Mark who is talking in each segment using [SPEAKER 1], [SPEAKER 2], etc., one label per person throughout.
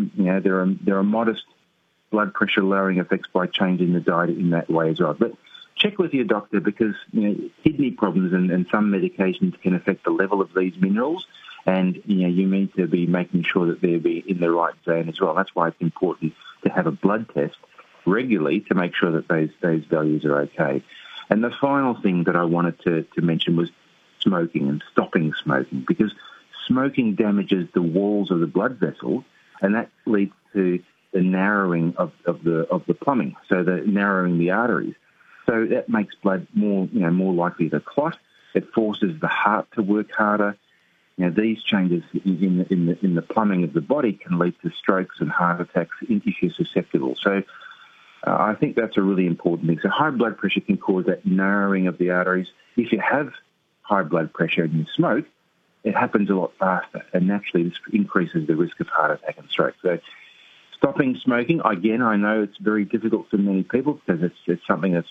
[SPEAKER 1] there are modest blood pressure lowering effects by changing the diet in that way as well. But check with your doctor because kidney problems and some medications can affect the level of these minerals, and you need to be making sure that they're in the right zone as well. That's why it's important to have a blood test regularly to make sure that those values are okay. And the final thing that I wanted to mention was smoking and stopping smoking, because smoking damages the walls of the blood vessels, and that leads to the narrowing of the plumbing, so the narrowing the arteries. So that makes blood more likely to clot. It forces the heart to work harder. These changes in the plumbing of the body can lead to strokes and heart attacks if you're susceptible. So I think that's a really important thing. So high blood pressure can cause that narrowing of the arteries. If you have high blood pressure and you smoke, it happens a lot faster, and naturally this increases the risk of heart attack and stroke. So stopping smoking, again, I know it's very difficult for many people because it's something that's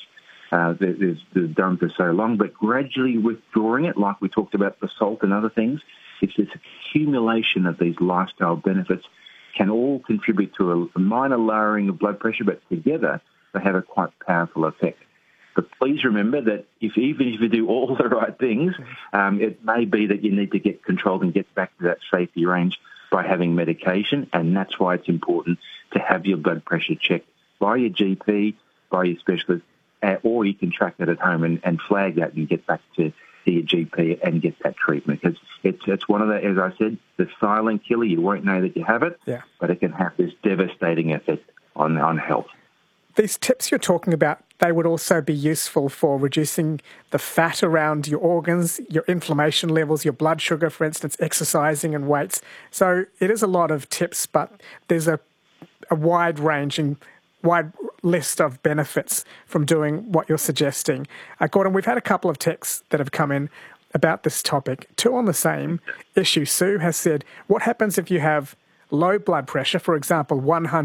[SPEAKER 1] done for so long, but gradually withdrawing it, like we talked about the salt and other things, it's this accumulation of these lifestyle benefits can all contribute to a minor lowering of blood pressure, but together they have a quite powerful effect. But please remember that even if you do all the right things, it may be that you need to get controlled and get back to that safety range by having medication, and that's why it's important to have your blood pressure checked by your GP, by your specialist, or you can track it at home and flag that and get back to your GP and get that treatment. Because it's one of the, as I said, the silent killer. You won't know that you have it, but it can have this devastating effect on health.
[SPEAKER 2] These tips you're talking about, they would also be useful for reducing the fat around your organs, your inflammation levels, your blood sugar, for instance, exercising and weights. So it is a lot of tips, but there's a wide-ranging, wide list of benefits from doing what you're suggesting. Gordon, we've had a couple of texts that have come in about this topic. Two on the same issue. Sue has said, what happens if you have low blood pressure, for example,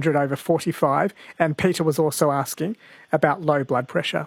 [SPEAKER 2] 100/45, and Peter was also asking about low blood pressure.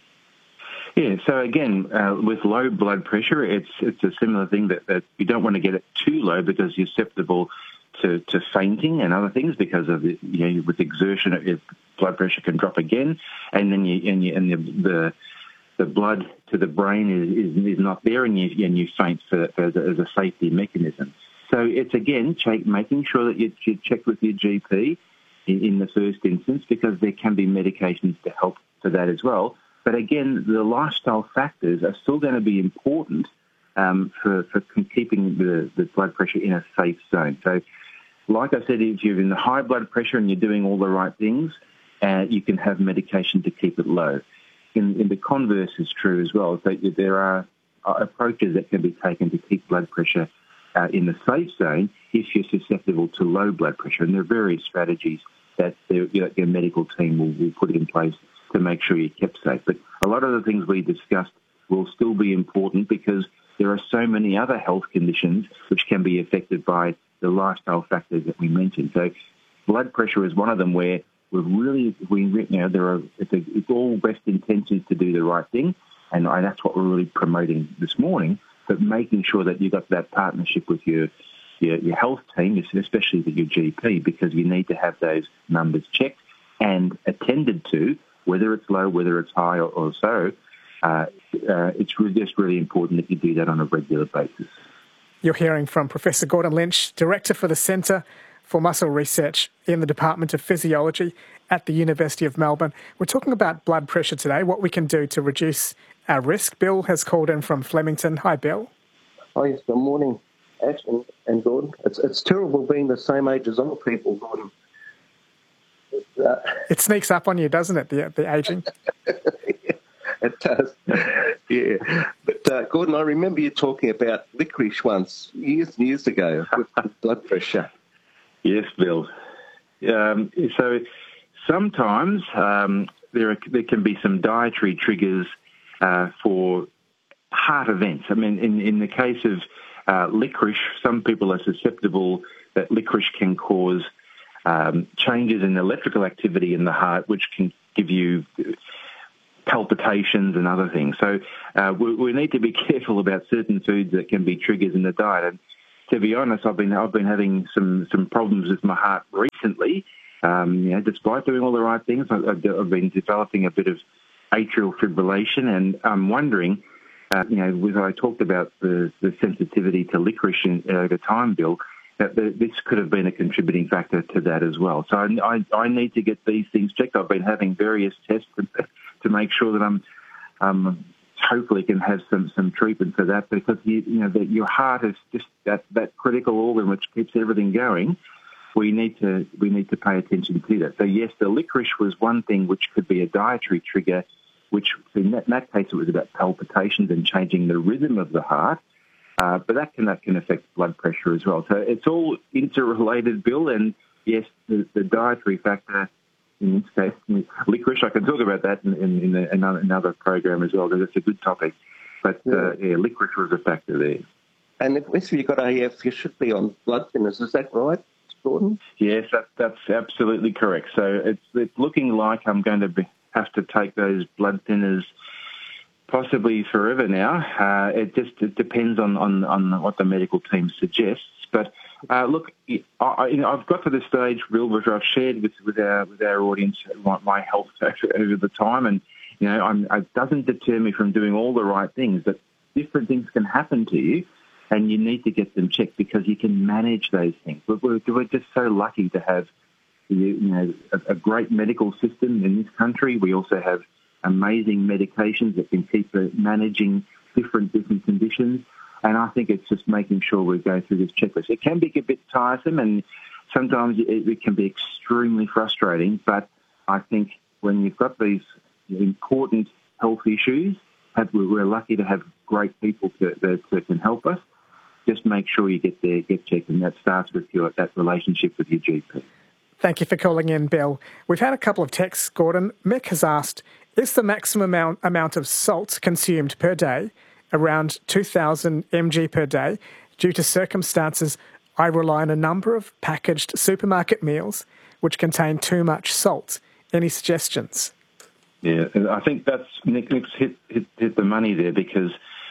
[SPEAKER 1] Yeah, so again, with low blood pressure, it's a similar thing that you don't want to get it too low because you're susceptible to fainting and other things because of with exertion, blood pressure can drop again, and then the blood to the brain is not there, and you faint as a safety mechanism. So it's, again, making sure that you check with your GP in the first instance, because there can be medications to help for that as well. But again, the lifestyle factors are still going to be important for keeping the blood pressure in a safe zone. So like I said, if you're in the high blood pressure and you're doing all the right things, you can have medication to keep it low. In the converse is true as well. So there are approaches that can be taken to keep blood pressure in the safe zone if you're susceptible to low blood pressure. And there are various strategies that your medical team will put in place to make sure you're kept safe. But a lot of the things we discussed will still be important because there are so many other health conditions which can be affected by the lifestyle factors that we mentioned. So blood pressure is one of them where it's all best intentions to do the right thing, and that's what we're really promoting this morning. But making sure that you've got that partnership with your health team, especially with your GP, because you need to have those numbers checked and attended to, whether it's low, whether it's high or so. It's just really important that you do that on a regular basis.
[SPEAKER 2] You're hearing from Professor Gordon Lynch, Director for the Centre for Muscle Research in the Department of Physiology at the University of Melbourne. We're talking about blood pressure today, what we can do to reduce our risk. Bill has called in from Flemington. Hi, Bill.
[SPEAKER 3] Oh, yes, good morning, Ash and Gordon. It's terrible being the same age as old people, Gordon.
[SPEAKER 2] It sneaks up on you, doesn't it, the ageing?
[SPEAKER 3] It does, yeah. But, Gordon, I remember you talking about licorice once, years and years ago, with blood pressure.
[SPEAKER 1] Yes, Bill. So sometimes there can be some dietary triggers for heart events. I mean, in the case of licorice, some people are susceptible that licorice can cause changes in electrical activity in the heart, which can give you palpitations and other things. So we need to be careful about certain foods that can be triggers in the diet. And to be honest, I've been having some problems with my heart recently. Despite doing all the right things, I've been developing a bit of atrial fibrillation, and I'm wondering, when I talked about the sensitivity to licorice over time, Bill, that this could have been a contributing factor to that as well. So I need to get these things checked. I've been having various tests to make sure that I'm hopefully can have some treatment for that, because that your heart is just that critical organ which keeps everything going. We need to pay attention to that. So yes, the licorice was one thing which could be a dietary trigger, which in that case it was about palpitations and changing the rhythm of the heart. But that can affect blood pressure as well. So it's all interrelated, Bill. And yes, the dietary factor, in this case, licorice, I can talk about that in another program as well, because it's a good topic. But licorice was a factor there.
[SPEAKER 3] And if you've got AF, you should be on blood thinners. Is that right, Gordon?
[SPEAKER 1] Yes, that's absolutely correct. So it's looking like I'm going to have to take those blood thinners possibly forever now. It depends on what the medical team suggests. But look, I've got to the stage, Bill, where I've shared with our audience my health over the time, and it doesn't deter me from doing all the right things. But different things can happen to you, and you need to get them checked because you can manage those things. We're just so lucky to have a great medical system in this country. We also have amazing medications that can keep managing different conditions. And I think it's just making sure we go through this checklist. It can be a bit tiresome, and sometimes it can be extremely frustrating. But I think when you've got these important health issues, we're lucky to have great people that can help us. Just make sure you get checked, and that starts with that relationship with your GP.
[SPEAKER 2] Thank you for calling in, Bill. We've had a couple of texts, Gordon. Mick has asked, is the maximum amount of salt consumed per day around 2,000 mg per day? Due to circumstances, I rely on a number of packaged supermarket meals which contain too much salt. Any suggestions?
[SPEAKER 1] Yeah, I think that's Nick's hit the money there, because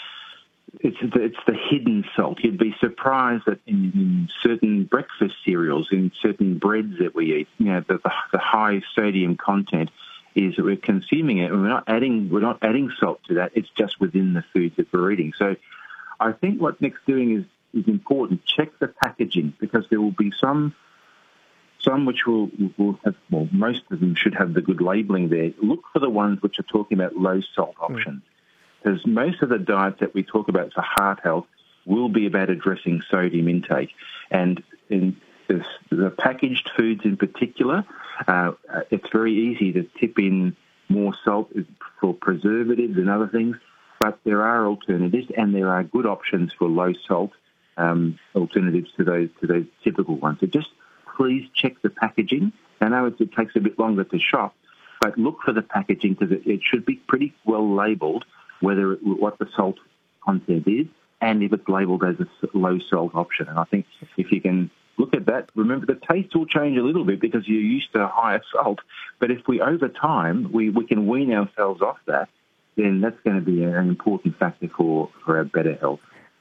[SPEAKER 1] it's the hidden salt. You'd be surprised that in certain breakfast cereals, in certain breads that we eat, the high sodium content is that we're consuming it, and we're not adding salt to that. It's just within the foods that we're eating. So I think what Nick's doing is important. Check the packaging, because there will be some which will have, well, most of them should have the good labelling there. Look for the ones which are talking about low salt options. Because most of the diets that we talk about for heart health will be about addressing sodium intake. And in the packaged foods in particular, it's very easy to tip in more salt for preservatives and other things, but there are alternatives, and there are good options for low salt alternatives to those typical ones. So just please check the packaging. I know it takes a bit longer to shop, but look for the packaging, because it should be pretty well labelled what the salt content is, and if it's labelled as a low salt option. And I think if you can look at that, remember the taste will change a little bit because you're used to higher salt, but if we, over time, we can wean ourselves off that, then that's going to be an important factor for our better health.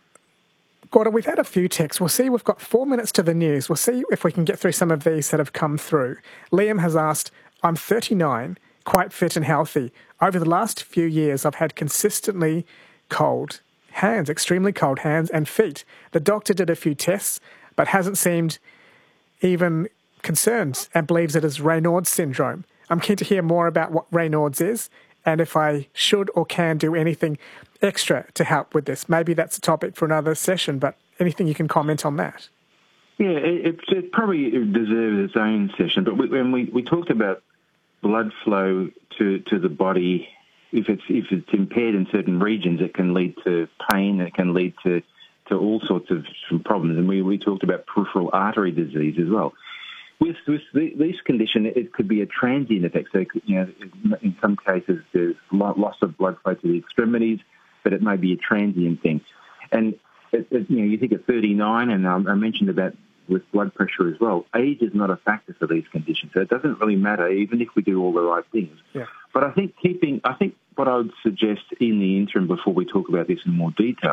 [SPEAKER 2] Gordon, we've had a few texts. We'll see. We've got 4 minutes to the news. We'll see if we can get through some of these that have come through. Liam has asked, I'm 39, quite fit and healthy. Over the last few years, I've had consistently cold hands, extremely cold hands and feet. The doctor did a few tests, but hasn't seemed even concerned and believes it is Raynaud's syndrome. I'm keen to hear more about what Raynaud's is and if I should or can do anything extra to help with this. Maybe that's a topic for another session, but anything you can comment on that?
[SPEAKER 1] Yeah, it probably deserves its own session. But when we talked about blood flow to the body, if it's impaired in certain regions, it can lead to pain. It can lead to all sorts of problems. And we talked about peripheral artery disease as well. With this condition, it could be a transient effect. So, in some cases, there's loss of blood flow to the extremities, but it may be a transient thing. And you think at 39, and I mentioned about with blood pressure as well, age is not a factor for these conditions. So it doesn't really matter, even if we do all the right things.
[SPEAKER 2] Yeah.
[SPEAKER 1] But I think what I would suggest in the interim, before we talk about this in more detail,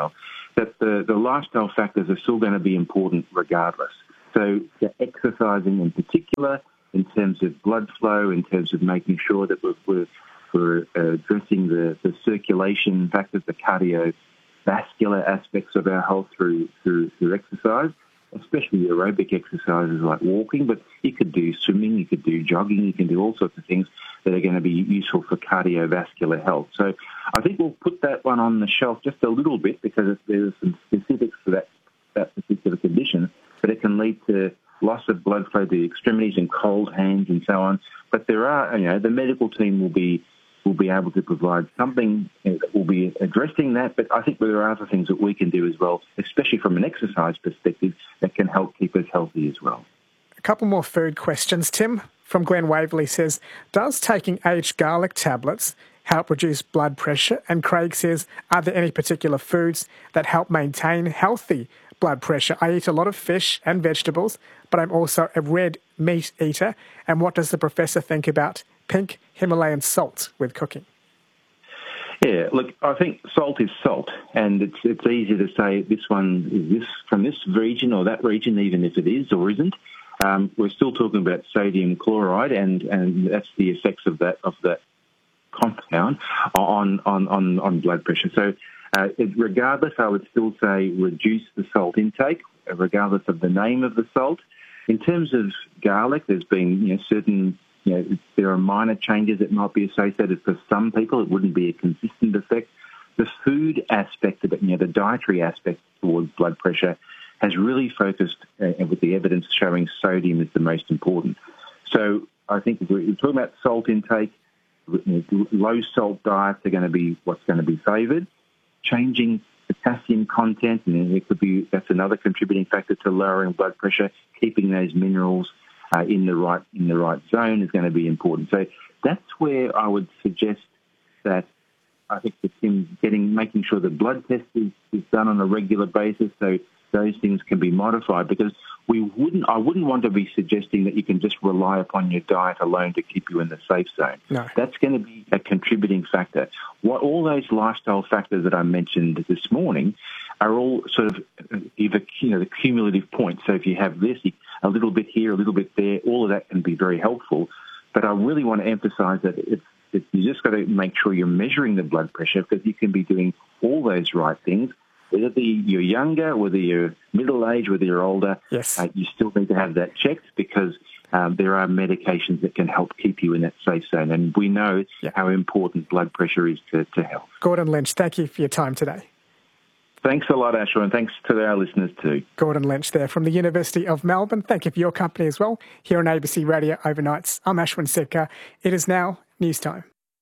[SPEAKER 1] that the lifestyle factors are still going to be important regardless. So the exercising in particular, in terms of blood flow, in terms of making sure that we're addressing the circulation factors, the cardiovascular aspects of our health through exercise, especially aerobic exercises like walking, but you could do swimming, you could do jogging, you can do all sorts of things that are going to be useful for cardiovascular health. So I think we'll put that one on the shelf just a little bit because there's some specifics for that particular condition, but it can lead to loss of blood flow to the extremities and cold hands and so on. But there are, the medical team will be able to provide something that will be addressing that. But I think there are other things that we can do as well, especially from an exercise perspective, that can help keep us healthy as well.
[SPEAKER 2] A couple more food questions. Tim from Glen Waverley says, does taking aged garlic tablets help reduce blood pressure? And Craig says, are there any particular foods that help maintain healthy blood pressure? I eat a lot of fish and vegetables, but I'm also a red meat eater. And what does the professor think about pink Himalayan salt with cooking?
[SPEAKER 1] Yeah, look, I think salt is salt, and it's easy to say this one is this from this region or that region, even if it is or isn't. We're still talking about sodium chloride, and that's the effects of that compound on blood pressure. So, regardless, I would still say reduce the salt intake, regardless of the name of the salt. In terms of garlic, there's been certain. There are minor changes that might be associated for some people. It wouldn't be a consistent effect. The food aspect of it, the dietary aspect towards blood pressure has really focused, with the evidence showing sodium is the most important. So I think if we're talking about salt intake, low salt diets are going to be what's going to be favoured. Changing potassium content, and that's another contributing factor to lowering blood pressure. Keeping those minerals in the right zone is going to be important. So that's where I would suggest that I think making sure the blood test is done on a regular basis, so those things can be modified, because I wouldn't want to be suggesting that you can just rely upon your diet alone to keep you in the safe zone.
[SPEAKER 2] No.
[SPEAKER 1] That's going to be a contributing factor. All those lifestyle factors that I mentioned this morning are all sort of either the cumulative points. So if you have this, a little bit here, a little bit there, all of that can be very helpful. But I really want to emphasise that you just got to make sure you're measuring the blood pressure, because you can be doing all those right things. Whether you're younger, whether you're middle-aged, whether you're older,
[SPEAKER 2] yes.
[SPEAKER 1] You still need to have that checked, because there are medications that can help keep you in that safe zone. And we know how important blood pressure is to health.
[SPEAKER 2] Gordon Lynch, thank you for your time today.
[SPEAKER 1] Thanks a lot, Ashwin, and thanks to our listeners too.
[SPEAKER 2] Gordon Lynch there from the University of Melbourne. Thank you for your company as well here on ABC Radio Overnights. I'm Ashwin Setka. It is now news time.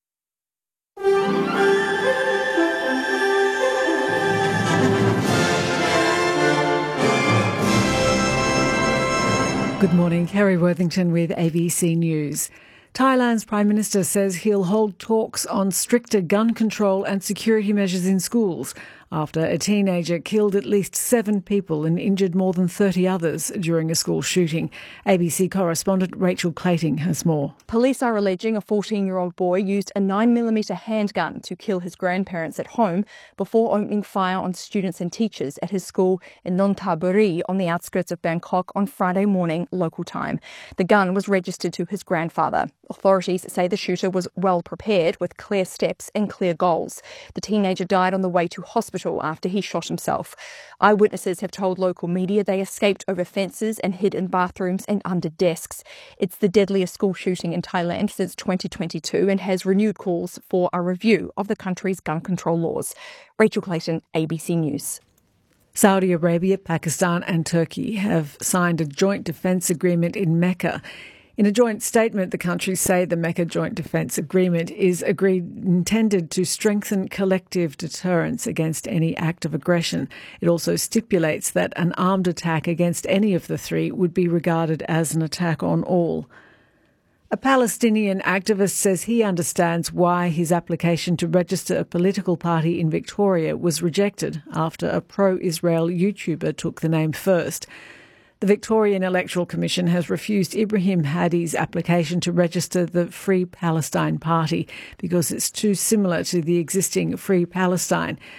[SPEAKER 4] Good morning, Kerry Worthington with ABC News. Thailand's Prime Minister says he'll hold talks on stricter gun control and security measures in schools after a teenager killed at least 7 people and injured more than 30 others during a school shooting. ABC correspondent Rachel Clayton has more.
[SPEAKER 5] Police are alleging a 14-year-old boy used a 9mm handgun to kill his grandparents at home before opening fire on students and teachers at his school in Nonthaburi on the outskirts of Bangkok on Friday morning local time. The gun was registered to his grandfather. Authorities say the shooter was well prepared with clear steps and clear goals. The teenager died on the way to hospital after he shot himself. Eyewitnesses have told local media they escaped over fences and hid in bathrooms and under desks. It's the deadliest school shooting in Thailand since 2022 and has renewed calls for a review of the country's gun control laws. Rachel Clayton, ABC News.
[SPEAKER 4] Saudi Arabia, Pakistan and Turkey have signed a joint defence agreement in Mecca. In a joint statement, the countries say the Mecca Joint Defence Agreement is intended to strengthen collective deterrence against any act of aggression. It also stipulates that an armed attack against any of the three would be regarded as an attack on all. A Palestinian activist says he understands why his application to register a political party in Victoria was rejected after a pro-Israel YouTuber took the name first. The Victorian Electoral Commission has refused Ibrahim Hadi's application to register the Free Palestine Party because it's too similar to the existing Free Palestine.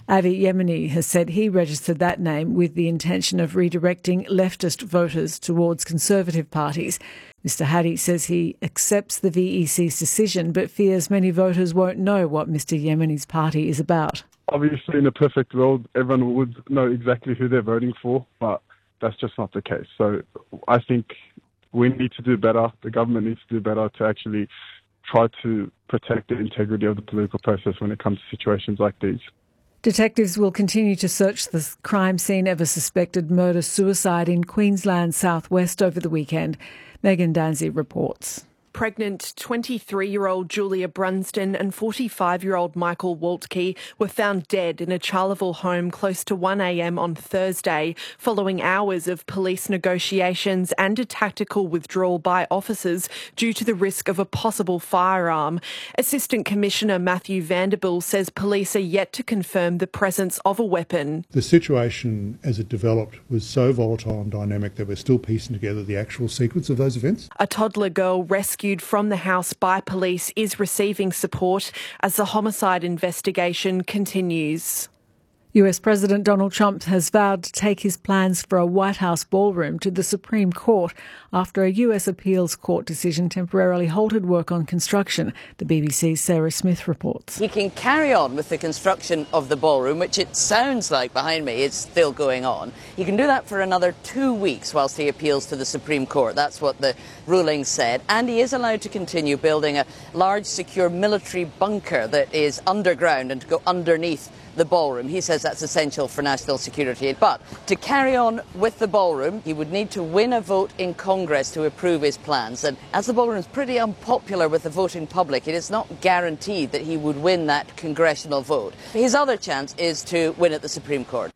[SPEAKER 4] Avi Yemeni has said he registered that name with the intention of redirecting leftist voters towards Conservative parties. Mr Hadi says he accepts the VEC's decision but fears many voters won't know what Mr Yemeni's party is about.
[SPEAKER 6] Obviously, in a perfect world, everyone would know exactly who they're voting for, but that's just not the case. So I think we need to do better. The government needs to do better to actually try to protect the integrity of the political process when it comes to situations like these.
[SPEAKER 4] Detectives will continue to search the crime scene of a suspected murder-suicide in Queensland's southwest over the weekend. Megan Danzy reports.
[SPEAKER 7] Pregnant 23-year-old Julia Brunsden and 45-year-old Michael Waltke were found dead in a Charleville home close to 1 a.m. on Thursday, following hours of police negotiations and a tactical withdrawal by officers due to the risk of a possible firearm. Assistant Commissioner Matthew Vanderbilt says police are yet to confirm the presence of a weapon.
[SPEAKER 8] The situation as it developed was so volatile and dynamic that we're still piecing together the actual sequence of those events.
[SPEAKER 7] A toddler girl rescued from the house by police is receiving support as the homicide investigation continues.
[SPEAKER 4] US President Donald Trump has vowed to take his plans for a White House ballroom to the Supreme Court after a US appeals court decision temporarily halted work on construction, the BBC's Sarah Smith reports.
[SPEAKER 9] He can carry on with the construction of the ballroom, which it sounds like behind me is still going on. He can do that for another 2 weeks whilst he appeals to the Supreme Court. That's what the ruling said. And he is allowed to continue building a large, secure military bunker that is underground and to go underneath the ballroom. He says that's essential for national security. But to carry on with the ballroom, he would need to win a vote in Congress to approve his plans. And as the ballroom is pretty unpopular with the voting public, it is not guaranteed that he would win that congressional vote. His other chance is to win at the Supreme Court.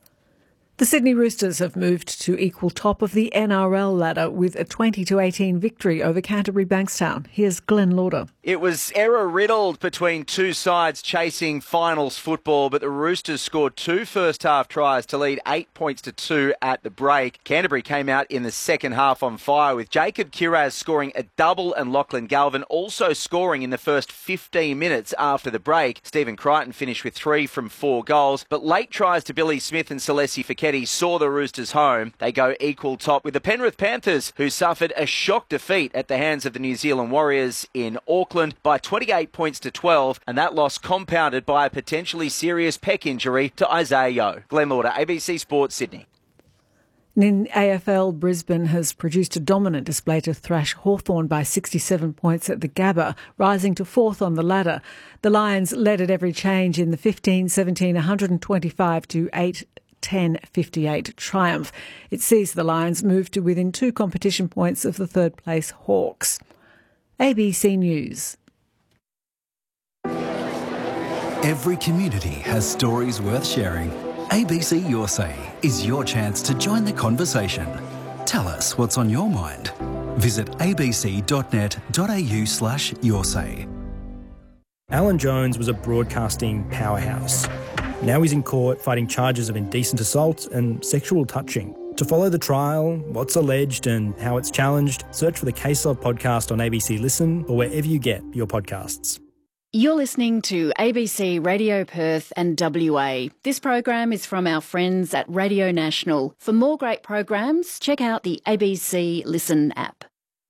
[SPEAKER 4] The Sydney Roosters have moved to equal top of the NRL ladder with a 20-18 victory over Canterbury Bankstown. Here's Glenn Lauder.
[SPEAKER 10] It was error-riddled between two sides chasing finals football, but the Roosters scored 2 first-half tries to lead 8 points to 2 at the break. Canterbury came out in the second half on fire, with Jacob Kiraz scoring a double and Lachlan Galvin also scoring in the first 15 minutes after the break. Stephen Crichton finished with 3 from 4 goals, but late tries to Billy Smith and Celesi Fekete saw the Roosters home. They go equal top with the Penrith Panthers, who suffered a shock defeat at the hands of the New Zealand Warriors in Auckland by 28 points to 12, and that loss compounded by a potentially serious pec injury to Isaiah Yeo. Glenn Lauder, ABC Sports, Sydney.
[SPEAKER 4] In AFL, Brisbane has produced a dominant display to thrash Hawthorn by 67 points at the Gabba, rising to 4th on the ladder. The Lions led at every change in the 15-17, 125 to 8-10-58 triumph. It sees the Lions move to within 2 competition points of the third-place Hawks. ABC News.
[SPEAKER 11] Every community has stories worth sharing. ABC Your Say is your chance to join the conversation. Tell us what's on your mind. Visit abc.net.au/yoursay.
[SPEAKER 12] Alan Jones was a broadcasting powerhouse. Now he's in court fighting charges of indecent assault and sexual touching. To follow the trial, what's alleged and how it's challenged, search for the Case Of podcast on ABC Listen or wherever you get your podcasts.
[SPEAKER 13] You're listening to ABC Radio Perth and WA. This program is from our friends at Radio National. For more great programs, check out the ABC Listen app.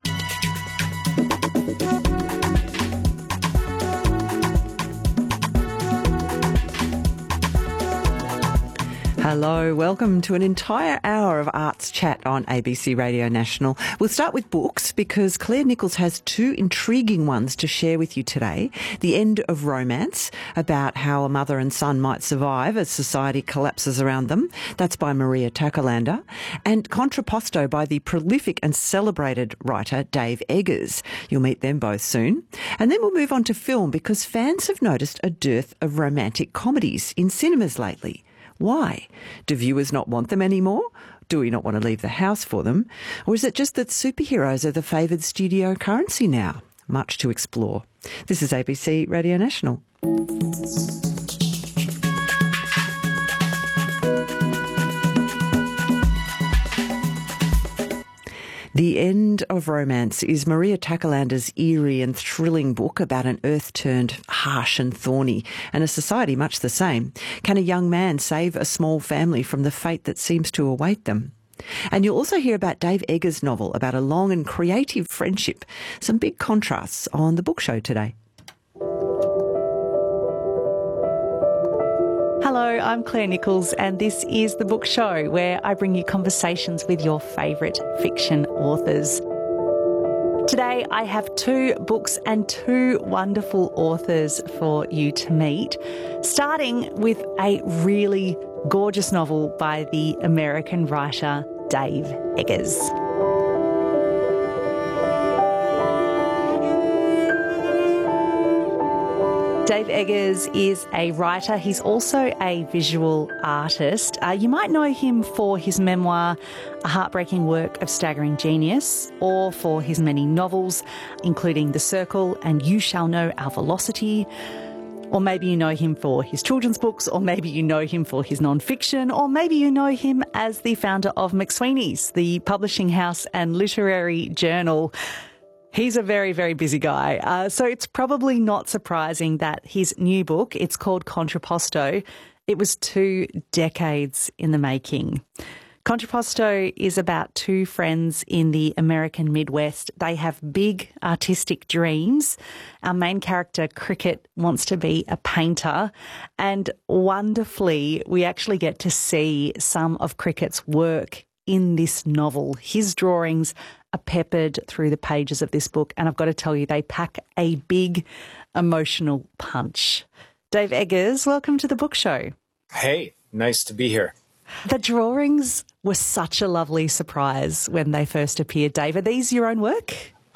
[SPEAKER 14] Hello, welcome to an entire hour of Arts Chat on ABC Radio National. We'll start with books because Claire Nichols has 2 intriguing ones to share with you today. The End of Romance, about how a mother and son might survive as society collapses around them. That's by Maria Tacolander. And Contrapposto by the prolific and celebrated writer Dave Eggers. You'll meet them both soon. And then we'll move on to film because fans have noticed a dearth of romantic comedies in cinemas lately. Why? Do viewers not want them anymore? Do we not want to leave the house for them? Or is it just that superheroes are the favoured studio currency now? Much to explore. This is ABC Radio National. The End of Romance is Maria Takalander's eerie and thrilling book about an earth turned harsh and thorny, and a society much the same. Can a young man save a small family from the fate that seems to await them? And you'll also hear about Dave Eggers' novel about a long and creative friendship. Some big contrasts on the book show today.
[SPEAKER 15] Hello, I'm Claire Nichols, and this is The Book Show, where I bring you conversations with your favourite fiction authors. Today, I have 2 books and 2 wonderful authors for you to meet, starting with a really gorgeous novel by the American writer Dave Eggers. Dave Eggers is a writer. He's also a visual artist. You might know him for his memoir, A Heartbreaking Work of Staggering Genius, or for his many novels, including The Circle and You Shall Know Our Velocity. Or maybe you know him for his children's books, or maybe you know him for his non-fiction, or maybe you know him as the founder of McSweeney's, the publishing house and literary journal. He's a very, very busy guy. So it's probably not surprising that his new book, it's called Contrapposto, it was 2 decades in the making. Contrapposto is about 2 friends in the American Midwest. They have big artistic dreams. Our main character, Cricket, wants to be a painter. And wonderfully, we actually get to see some of Cricket's work in this novel. His drawings are peppered through the pages of this book, and I've got to tell you, they pack a big emotional punch. Dave Eggers, welcome to the book show.
[SPEAKER 16] Hey, nice to be here.
[SPEAKER 15] The drawings were such a lovely surprise when they first appeared. Dave, are these your own work?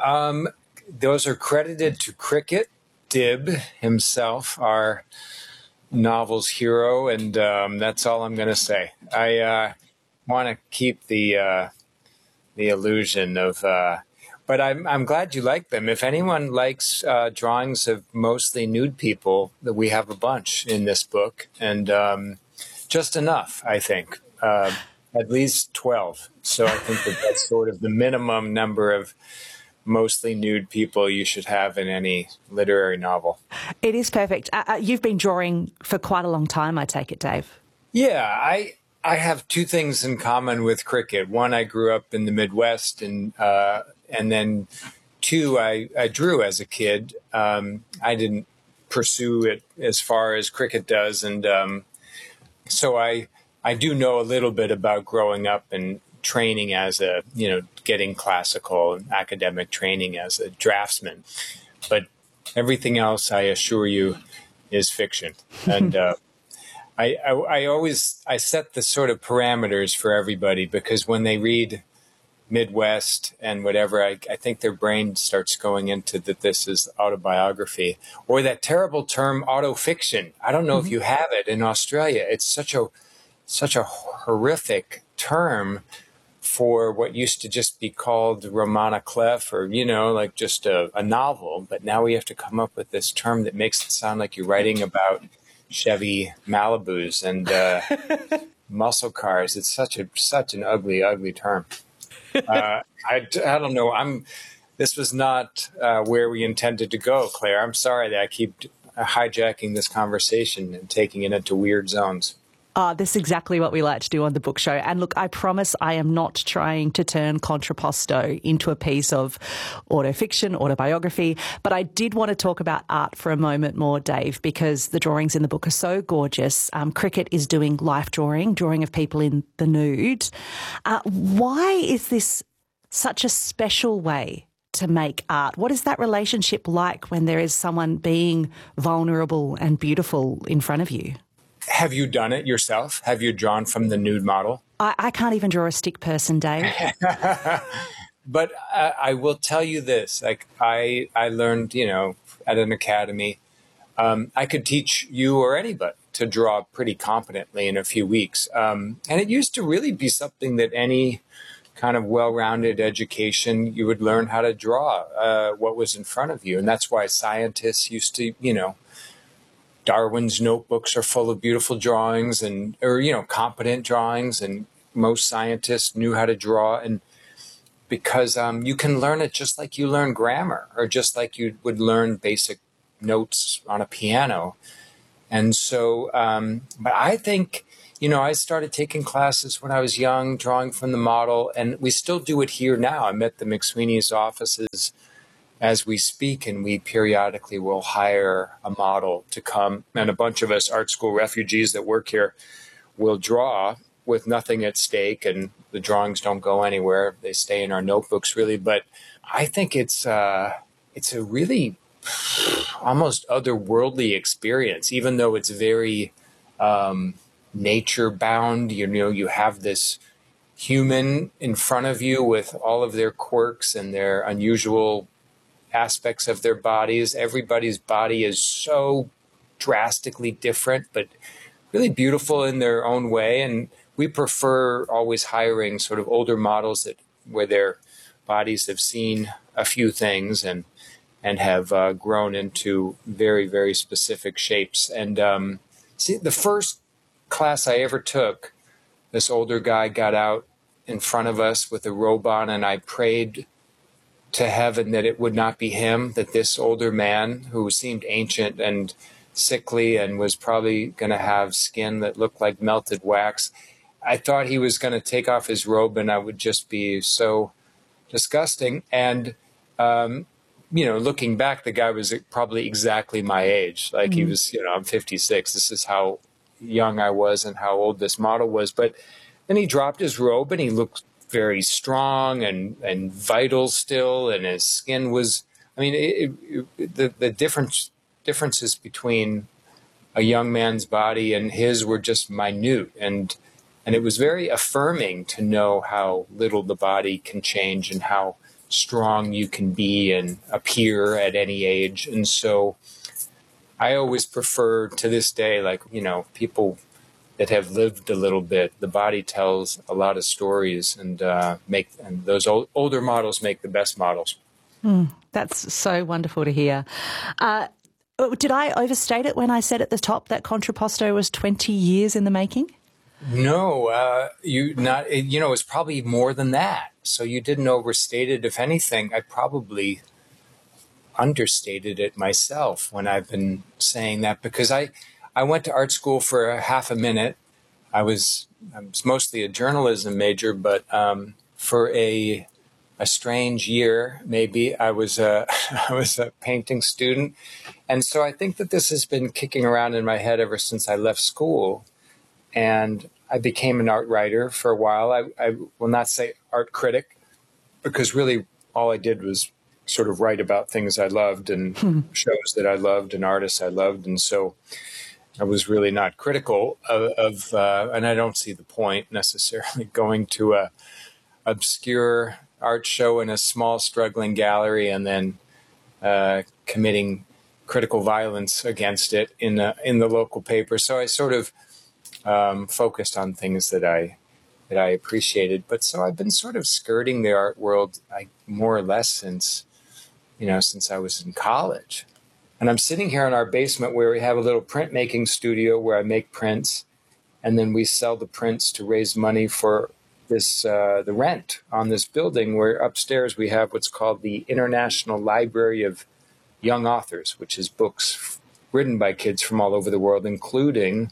[SPEAKER 16] Those are credited to Cricket, Dib himself, our novel's hero, and that's all I'm going to say. I want to keep the illusion of, but I'm glad you like them. If anyone likes drawings of mostly nude people, that we have a bunch in this book, and just enough, I think, at least 12. So I think that's sort of the minimum number of mostly nude people you should have in any literary novel.
[SPEAKER 15] It is perfect. You've been drawing for quite a long time, I take it, Dave.
[SPEAKER 16] Yeah, I have 2 things in common with Cricket. One, I grew up in the Midwest, and then 2, I drew as a kid. I didn't pursue it as far as Cricket does, and so I do know a little bit about growing up and training as getting classical and academic training as a draftsman. But everything else, I assure you, is fiction. And I set the sort of parameters for everybody, because when they read Midwest and whatever, I think their brain starts going into that this is autobiography, or that terrible term autofiction. I don't know if you have it in Australia. It's such a horrific term for what used to just be called Romana Clef, or, like just a novel. But now we have to come up with this term that makes it sound like you're writing about Chevy Malibus and muscle cars. It's such an ugly, ugly term. I don't know. This was not where we intended to go, Claire. I'm sorry that I keep hijacking this conversation and taking it into weird zones.
[SPEAKER 15] This is exactly what we like to do on the book show. And look, I promise I am not trying to turn Contrapposto into a piece of autofiction, autobiography, but I did want to talk about art for a moment more, Dave, because the drawings in the book are so gorgeous. Cricket is doing life drawing of people in the nude. Why is this such a special way to make art? What is that relationship like when there is someone being vulnerable and beautiful in front of you?
[SPEAKER 16] Have you done it yourself? Have you drawn from the nude model?
[SPEAKER 15] I can't even draw a stick person, Dave.
[SPEAKER 16] But I will tell you this. Like I learned, at an academy, I could teach you or anybody to draw pretty competently in a few weeks. And it used to really be something that any kind of well-rounded education, you would learn how to draw what was in front of you. And that's why scientists used to, Darwin's notebooks are full of beautiful drawings or competent drawings, and most scientists knew how to draw. And because you can learn it just like you learn grammar, or just like you would learn basic notes on a piano. And so, but I think, I started taking classes when I was young, drawing from the model, and we still do it here now. I'm at the McSweeney's offices as we speak, and we periodically will hire a model to come, and a bunch of us art school refugees that work here will draw with nothing at stake, and the drawings don't go anywhere. They stay in our notebooks, really. But I think it's a really almost otherworldly experience, even though it's very nature bound. You have this human in front of you with all of their quirks and their unusual aspects of their bodies. Everybody's body is so drastically different, but really beautiful in their own way. And we prefer always hiring sort of older models where their bodies have seen a few things and have grown into very, very specific shapes. And see, the first class I ever took, this older guy got out in front of us with a robe on, and I prayed to heaven that it would not be him, that this older man who seemed ancient and sickly and was probably going to have skin that looked like melted wax, I thought he was going to take off his robe and I would just be so disgusting. And, looking back, the guy was probably exactly my age. Like he was, I'm 56. This is how young I was and how old this model was. But then he dropped his robe and he looked very strong and vital still. And his skin was, the differences between a young man's body and his were just minute. And it was very affirming to know how little the body can change and how strong you can be and appear at any age. And so I always prefer to this day, people that have lived a little bit, the body tells a lot of stories, and those older models make the best models.
[SPEAKER 15] That's so wonderful to hear. Did I overstate it when I said at the top that Contrapposto was 20 years in the making?
[SPEAKER 16] No, it was probably more than that. So you didn't overstate it. If anything, I probably understated it myself when I've been saying that, because I went to art school for a half a minute. I was mostly a journalism major, but for a strange year, maybe I was a painting student. And so I think that this has been kicking around in my head ever since I left school. And I became an art writer for a while. I will not say art critic, because really all I did was sort of write about things I loved and shows that I loved and artists I loved. And so I was really not critical of and I don't see the point necessarily going to a obscure art show in a small struggling gallery and then committing critical violence against it in the local paper. So I sort of focused on things that I appreciated. But so I've been sort of skirting the art world more or less since I was in college. And I'm sitting here in our basement where we have a little printmaking studio where I make prints, and then we sell the prints to raise money for this the rent on this building, where upstairs we have what's called the International Library of Young Authors, which is books written by kids from all over the world, including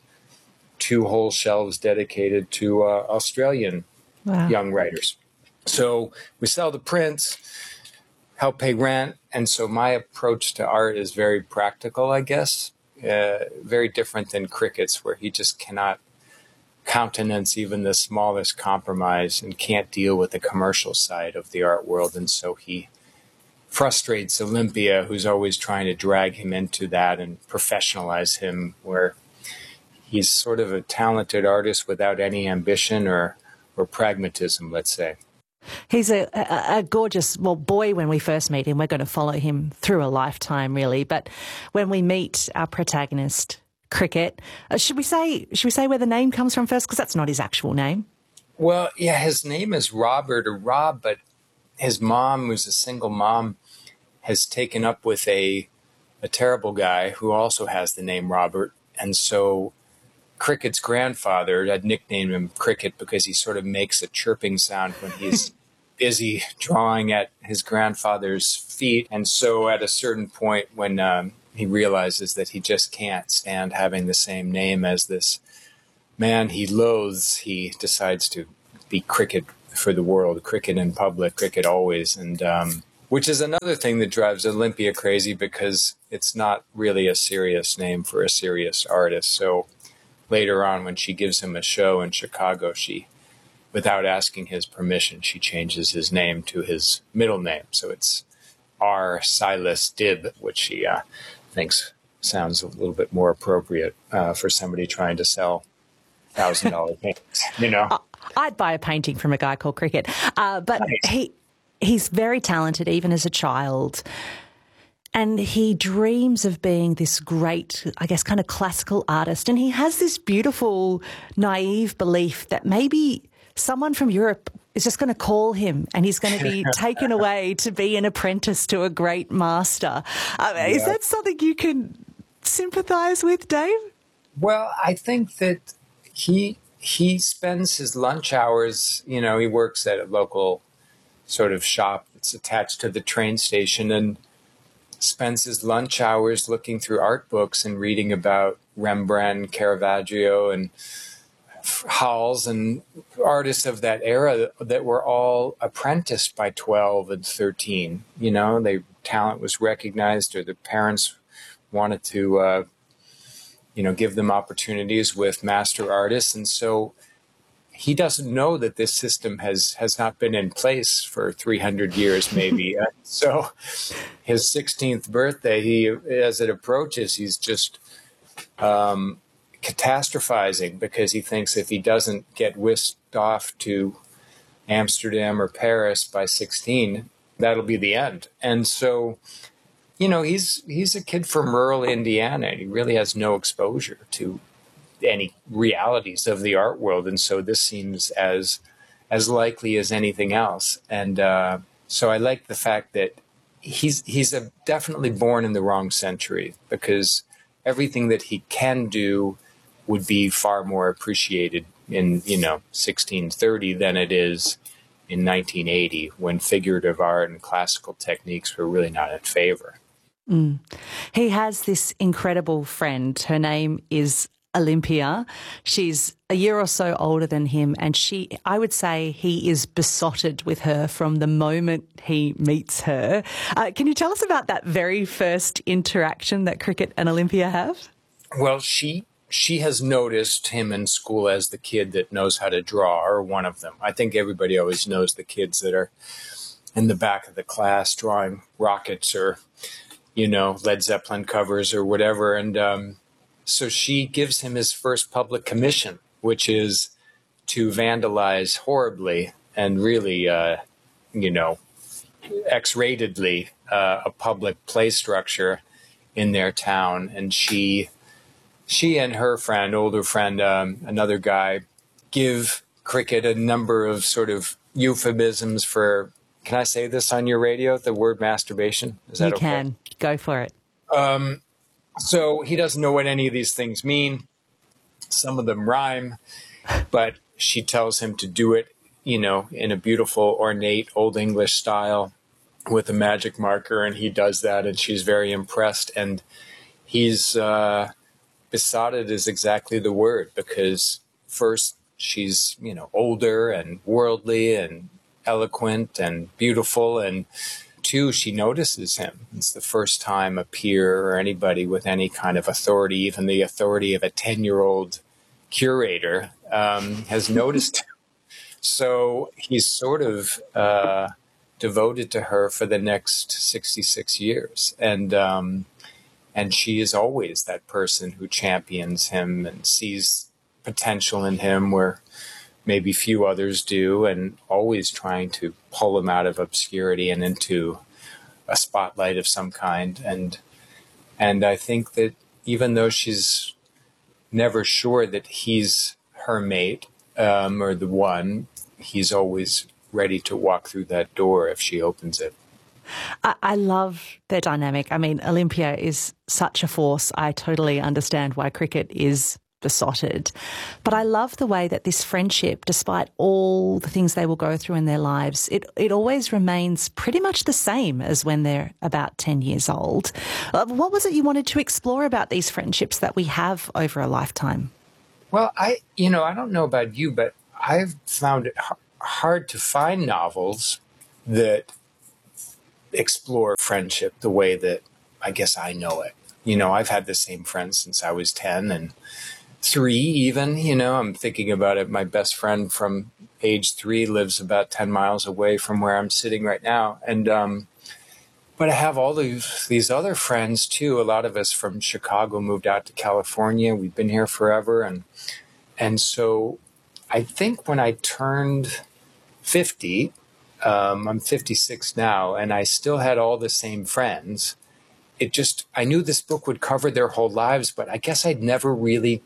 [SPEAKER 16] 2 whole shelves dedicated to Australian young writers. So we sell the prints, help pay rent. And so my approach to art is very practical, I guess, very different than Cricket's, where he just cannot countenance even the smallest compromise and can't deal with the commercial side of the art world. And so he frustrates Olympia, who's always trying to drag him into that and professionalize him, where he's sort of a talented artist without any ambition or pragmatism, let's say.
[SPEAKER 15] He's a gorgeous, boy when we first meet him. We're going to follow him through a lifetime, really. But when we meet our protagonist, Cricket, should we say where the name comes from first? Because that's not his actual name.
[SPEAKER 16] Well, yeah, his name is Robert or Rob, but his mom, who's a single mom, has taken up with a terrible guy who also has the name Robert. And so Cricket's grandfather had nicknamed him Cricket because he sort of makes a chirping sound when he's busy drawing at his grandfather's feet. And so at a certain point when he realizes that he just can't stand having the same name as this man he loathes, he decides to be cricket for the world, cricket in public, cricket always. And which is another thing that drives Olympia crazy, because it's not really a serious name for a serious artist. So later on, when she gives him a show in Chicago, she, without asking his permission, she changes his name to his middle name. So it's R. Silas Dibb, which she thinks sounds a little bit more appropriate for somebody trying to sell $1,000 paintings, you know?
[SPEAKER 15] I'd buy a painting from a guy called Cricket. But nice. He's very talented, even as a child. And he dreams of being this great, I guess, kind of classical artist. And he has this beautiful, naive belief that maybe someone from Europe is just going to call him and he's going to be taken away to be an apprentice to a great master. Is that something you can sympathise with, Dave?
[SPEAKER 16] Well, I think that he spends his lunch hours, you know, he works at a local sort of shop that's attached to the train station, and spends his lunch hours looking through art books and reading about Rembrandt, Caravaggio, and Hals, and artists of that era that were all apprenticed by 12 and 13. You know, their talent was recognized, or their parents wanted to, give them opportunities with master artists. And so he doesn't know that this system has not been in place for 300 years, maybe. So his 16th birthday, as it approaches, he's just catastrophizing, because he thinks if he doesn't get whisked off to Amsterdam or Paris by 16, that'll be the end. And so, you know, he's a kid from rural Indiana. He really has no exposure to any realities of the art world, and so this seems as likely as anything else. And so I like the fact that he's definitely born in the wrong century, because everything that he can do would be far more appreciated in 1630 than it is in 1980, when figurative art and classical techniques were really not in favor.
[SPEAKER 15] He has this incredible friend. Her name is Olympia. She's a year or so older than him, and I would say he is besotted with her from the moment he meets her. Can you tell us about that very first interaction that Cricket and Olympia have?
[SPEAKER 16] Well, she has noticed him in school as the kid that knows how to draw, or one of them. I think everybody always knows the kids that are in the back of the class drawing rockets or, Led Zeppelin covers or whatever. And so she gives him his first public commission, which is to vandalize horribly and really, X-ratedly a public play structure in their town. And she and her friend, older friend, another guy, give Cricket a number of sort of euphemisms for, can I say this on your radio, the word masturbation? Is that okay? You
[SPEAKER 15] can. Go for it.
[SPEAKER 16] So he doesn't know what any of these things mean. Some of them rhyme, but she tells him to do it, in a beautiful, ornate, Old English style with a magic marker, and he does that, and she's very impressed. And he's besotted is exactly the word, because first she's, older and worldly and eloquent and beautiful, and two, she notices him. It's the first time a peer or anybody with any kind of authority, even the authority of a 10-year-old curator, has noticed him. So he's sort of devoted to her for the next 66 years. And she is always that person who champions him and sees potential in him where maybe few others do, and always trying to pull him out of obscurity and into a spotlight of some kind. And I think that even though she's never sure that he's her mate or the one, he's always ready to walk through that door if she opens it.
[SPEAKER 15] I love their dynamic. I mean, Olympia is such a force. I totally understand why Cricket is besotted. But I love the way that this friendship, despite all the things they will go through in their lives, it always remains pretty much the same as when they're about 10 years old. What was it you wanted to explore about these friendships that we have over a lifetime?
[SPEAKER 16] Well, I don't know about you, but I've found it hard to find novels that explore friendship the way that I guess I know it. I've had the same friends since I was 10 and 3 even, I'm thinking about it. My best friend from age 3 lives about 10 miles away from where I'm sitting right now. And, but I have all these other friends too. A lot of us from Chicago moved out to California. We've been here forever. And so I think when I turned 50, I'm 56 now, and I still had all the same friends. I knew this book would cover their whole lives, but I guess I'd never really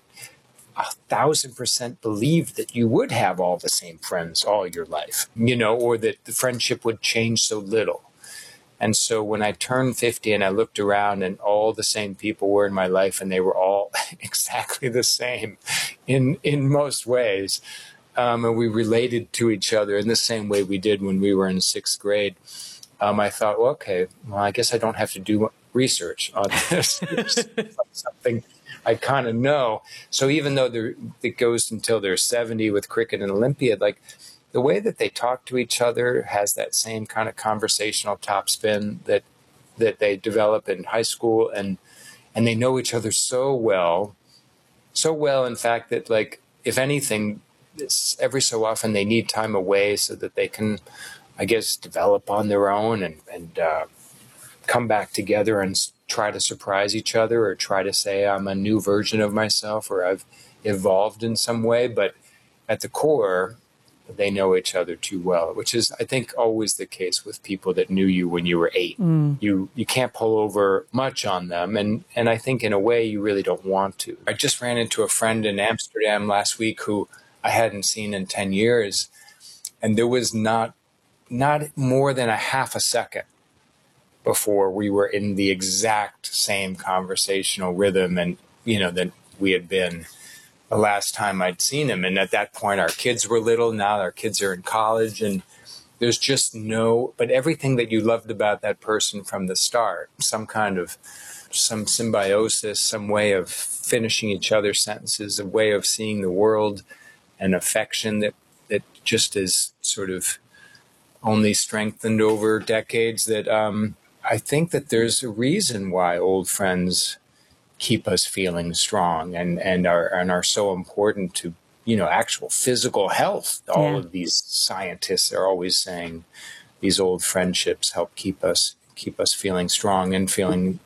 [SPEAKER 16] 1,000% believed that you would have all the same friends all your life, or that the friendship would change so little. And so when I turned 50 and I looked around and all the same people were in my life and they were all exactly the same in most ways, and we related to each other in the same way we did when we were in 6th grade, I thought, well, okay, I guess I don't have to do research on this. Something I kind of know. So even though it goes until they're 70 with cricket and Olympiad, like the way that they talk to each other has that same kind of conversational topspin that they develop in high school, and they know each other so well, in fact, that like, if anything, every so often they need time away so that they can, I guess, develop on their own and come back together and try to surprise each other, or try to say I'm a new version of myself, or I've evolved in some way. But at the core, they know each other too well, which is, I think, always the case with people that knew you when you were 8. You can't pull over much on them. And I think in a way you really don't want to. I just ran into a friend in Amsterdam last week who I hadn't seen in 10 years. And there was not more than a half a second before we were in the exact same conversational rhythm and, that we had been the last time I'd seen him. And at that point, our kids were little. Now our kids are in college, and there's just but everything that you loved about that person from the start, some symbiosis, some way of finishing each other's sentences, a way of seeing the world, an affection that just is sort of only strengthened over decades, that I think that there's a reason why old friends keep us feeling strong and are so important to, actual physical health. All of these scientists are always saying these old friendships help keep us feeling strong and feeling,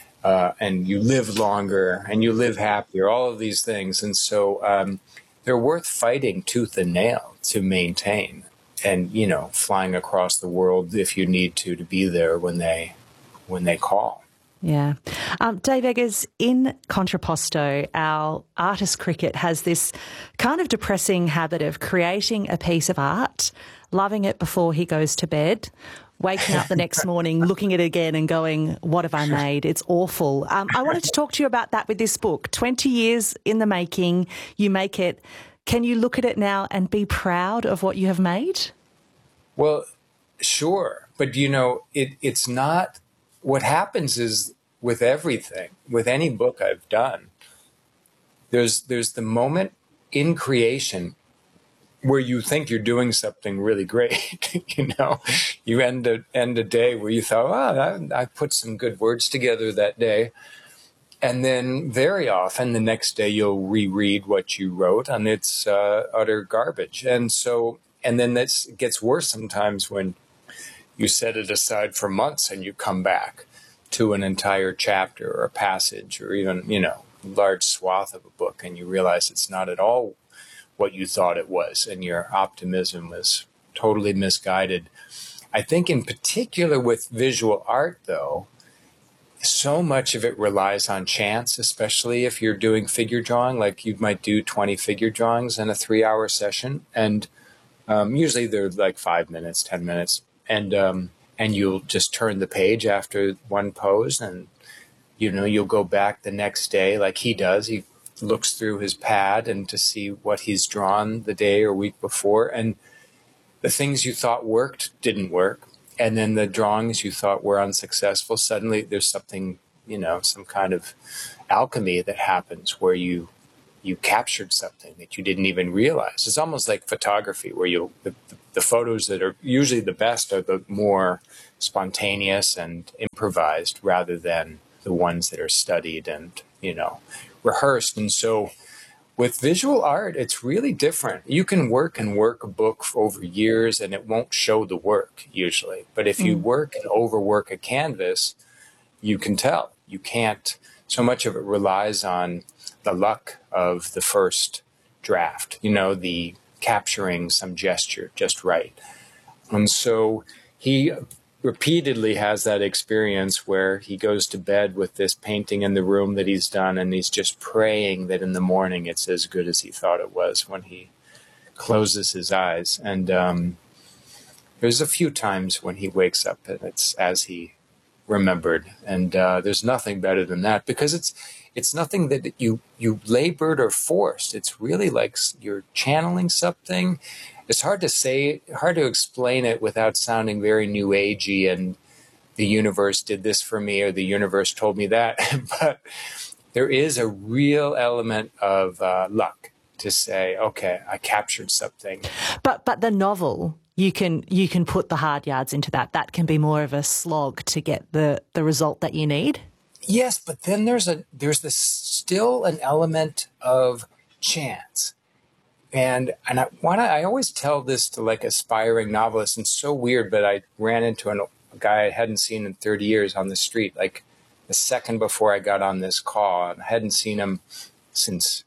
[SPEAKER 16] and you live longer and you live happier, all of these things. And so they're worth fighting tooth and nail to maintain, and, flying across the world if you need to be there when they call.
[SPEAKER 15] Yeah. Dave Eggers, in Contrapposto, our artist cricket has this kind of depressing habit of creating a piece of art, loving it before he goes to bed, waking up the next morning, looking at it again and going, what have I made? It's awful. I wanted to talk to you about that with this book. 20 years in the making, you make it. Can you look at it now and be proud of what you have made?
[SPEAKER 16] Well, sure. But, it's not... What happens is, with everything, with any book I've done, there's the moment in creation where you think you're doing something really great. You end a day where you thought, I put some good words together that day. And then very often the next day you'll reread what you wrote and it's utter garbage. And then that gets worse sometimes when you set it aside for months and you come back to an entire chapter or a passage or even, large swath of a book, and you realize it's not at all what you thought it was, and your optimism was totally misguided. I think in particular with visual art, though, so much of it relies on chance, especially if you're doing figure drawing, like you might do 20 figure drawings in a 3-hour session. And usually they're like 5 minutes, 10 minutes. And you'll just turn the page after one pose, and, you'll go back the next day like he does. He looks through his pad and to see what he's drawn the day or week before. And the things you thought worked didn't work. And then the drawings you thought were unsuccessful, suddenly there's something, some kind of alchemy that happens where you captured something that you didn't even realize. It's almost like photography, where the photos that are usually the best are the more spontaneous and improvised rather than the ones that are studied and, rehearsed. And so with visual art, it's really different. You can work a book over years and it won't show the work usually. But if you work and overwork a canvas, you can tell. You can't. So much of it relies on the luck of the first draft, the capturing some gesture just right. And so he repeatedly has that experience where he goes to bed with this painting in the room that he's done, and he's just praying that in the morning it's as good as he thought it was when he closes his eyes. And there's a few times when he wakes up and it's as he remembered. And there's nothing better than that, because it's nothing that you labored or forced. It's really like you're channeling something. It's hard to explain it without sounding very new agey and the universe did this for me or the universe told me that. But there is a real element of luck to say, okay, I captured something.
[SPEAKER 15] But the novel, you can put the hard yards into that. That can be more of a slog to get the result that you need.
[SPEAKER 16] Yes, but then there's still an element of chance. And I always tell this to like aspiring novelists, and it's so weird, but I ran into a guy I hadn't seen in 30 years on the street, like the second before I got on this call, and I hadn't seen him since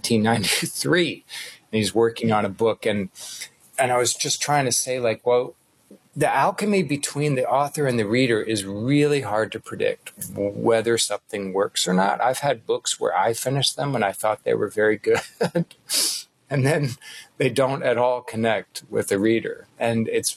[SPEAKER 16] 1993, and he's working on a book, and I was just trying to say, like, well, the alchemy between the author and the reader is really hard to predict whether something works or not. I've had books where I finished them and I thought they were very good. And then they don't at all connect with the reader. And it's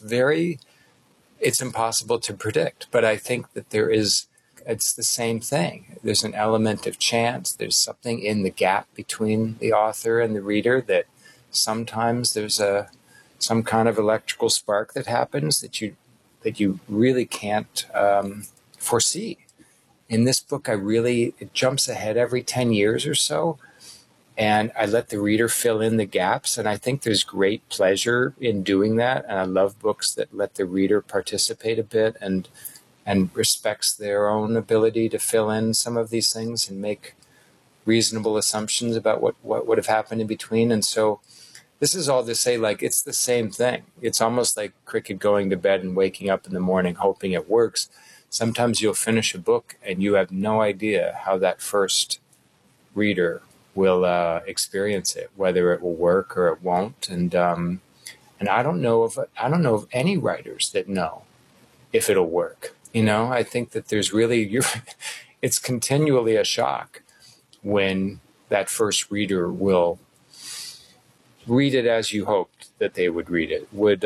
[SPEAKER 16] impossible to predict. But I think that it's the same thing. There's an element of chance. There's something in the gap between the author and the reader that sometimes there's some kind of electrical spark that happens that you really can't foresee. In this book, it jumps ahead every 10 years or so. And I let the reader fill in the gaps. And I think there's great pleasure in doing that. And I love books that let the reader participate a bit and respects their own ability to fill in some of these things and make reasonable assumptions about what would have happened in between. And so this is all to say, like, it's the same thing. It's almost like cricket going to bed and waking up in the morning hoping it works. Sometimes you'll finish a book and you have no idea how that first reader will experience it, whether it will work or it won't. And I don't know of any writers that know if it'll work. I think that there's really it's continually a shock when that first reader will read it as you hoped that they would read it, would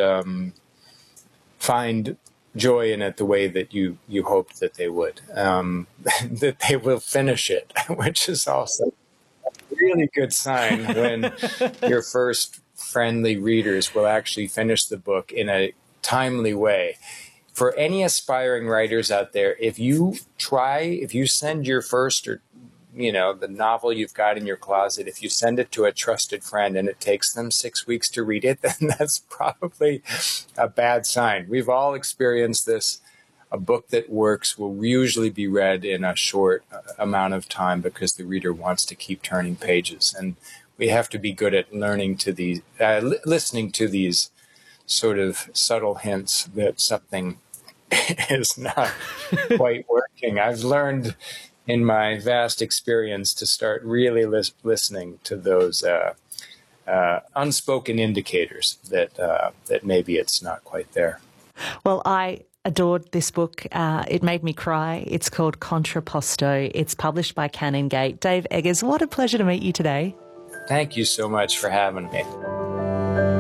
[SPEAKER 16] find joy in it the way that you hoped that they would, that they will finish it, which is also a really good sign when your first friendly readers will actually finish the book in a timely way. For any aspiring writers out there, if you send your first or the novel you've got in your closet, if you send it to a trusted friend and it takes them 6 weeks to read it, then that's probably a bad sign. We've all experienced this. A book that works will usually be read in a short amount of time because the reader wants to keep turning pages. And we have to be good at listening to these sort of subtle hints that something is not quite working. I've learned in my vast experience to start really listening to those unspoken indicators that maybe it's not quite there.
[SPEAKER 15] Well, I adored this book. It made me cry. It's called Contrapposto. It's published by Canongate. Dave Eggers, what a pleasure to meet you today.
[SPEAKER 16] Thank you so much for having me.